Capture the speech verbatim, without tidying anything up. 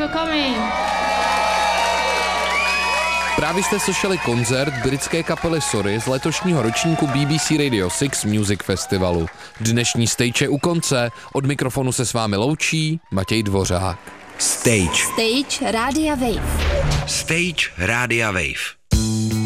for coming. Právě jste slyšeli koncert britské kapely Sorry z letošního ročníku B B C Radio šest Music Festivalu. Dnešní stage je u konce, od mikrofonu se s vámi loučí Matěj Dvořák. Stage. Stage Rádia Wave. Stage Rádia Wave.